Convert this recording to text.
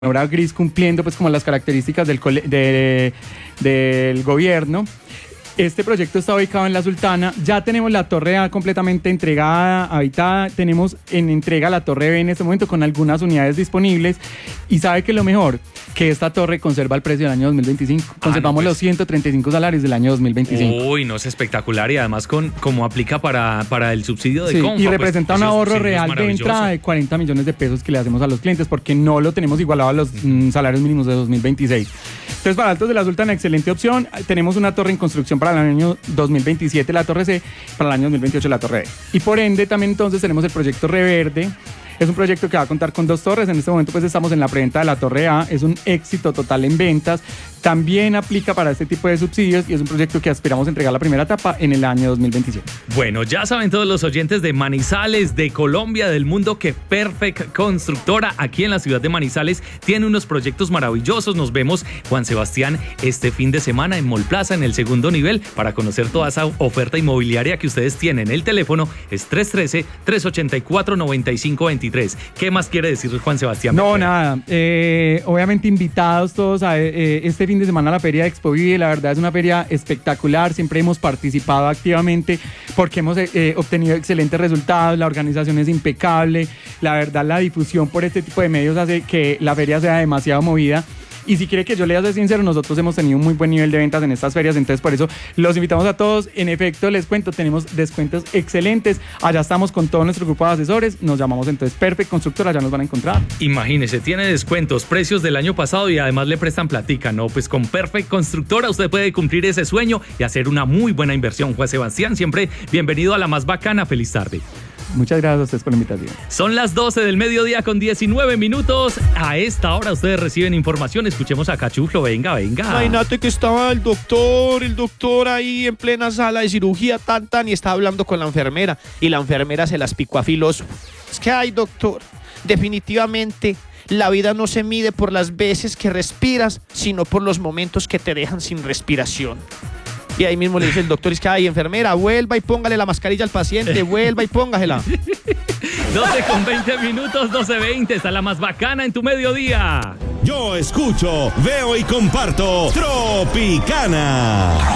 obra gris cumpliendo pues como las características del gobierno. Este proyecto está ubicado en La Sultana. Ya tenemos la torre A completamente entregada, habitada. Tenemos en entrega la torre B en este momento con algunas unidades disponibles. Y sabe que lo mejor, que esta torre conserva el precio del año 2025. Conservamos los 135 salarios del año 2025. Uy, no, es espectacular. Y además como aplica para el subsidio de Confa. Y representa pues, un ahorro real de entrada de 40 millones de pesos que le hacemos a los clientes porque no lo tenemos igualado a los salarios mínimos de 2026. Entonces, para Altos de la Sultana, excelente opción. Tenemos una torre en construcción para el año 2027, la torre C, para el año 2028, la torre D. Y por ende, también entonces tenemos el proyecto Reverde. Es un proyecto que va a contar con 2 torres. En este momento pues estamos en la preventa de la torre A. Es un éxito total en ventas. También aplica para este tipo de subsidios y es un proyecto que aspiramos a entregar la primera etapa en el año 2027. Bueno, ya saben todos los oyentes de Manizales, de Colombia, del mundo, que Perfect Constructora aquí en la ciudad de Manizales tiene unos proyectos maravillosos. Nos vemos, Juan Sebastián, este fin de semana en Mall Plaza, en el segundo nivel, para conocer toda esa oferta inmobiliaria que ustedes tienen. El teléfono es 313-384-9523. ¿Qué más quiere decir Juan Sebastián? No, nada. Obviamente invitados todos a este fin de semana a la Feria de Expovide. La verdad es una feria espectacular. Siempre hemos participado activamente porque hemos obtenido excelentes resultados. La organización es impecable. La verdad, la difusión por este tipo de medios hace que la feria sea demasiado movida. Y si quiere que yo le sea sincero, nosotros hemos tenido un muy buen nivel de ventas en estas ferias, entonces por eso los invitamos a todos. En efecto, les cuento, tenemos descuentos excelentes. Allá estamos con todo nuestro grupo de asesores. Nos llamamos entonces Perfect Constructora, allá nos van a encontrar. Imagínese, tiene descuentos, precios del año pasado y además le prestan platica, ¿no? Pues con Perfect Constructora usted puede cumplir ese sueño y hacer una muy buena inversión. Juan Sebastián, siempre bienvenido a La Más Bacana. Feliz tarde. Muchas gracias a ustedes por la invitación. Son las 12 del mediodía con 19 minutos. A esta hora ustedes reciben información. Escuchemos a Cachuflo. Venga. Imagínate que estaba el doctor ahí en plena sala de cirugía, y estaba hablando con la enfermera. Y la enfermera se las picó a filósofo. Es que, ay, doctor, definitivamente la vida no se mide por las veces que respiras, sino por los momentos que te dejan sin respiración. Y ahí mismo le dice el doctor, es que, ay, enfermera, vuelva y póngale la mascarilla al paciente, vuelva y póngasela. 12 con 20 minutos, 12:20, está La Más Bacana en tu mediodía. Yo escucho, veo y comparto Tropicana.